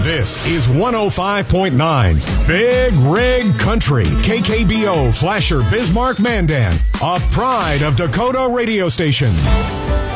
This is 105.9 Big Rig Country, KKBO Flasher Bismarck Mandan, a pride of Dakota radio station.